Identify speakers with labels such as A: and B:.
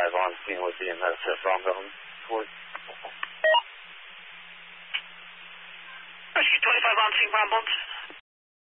A: on scene with EMS from Belton.
B: Rescue 25 on scene, Brown Bones.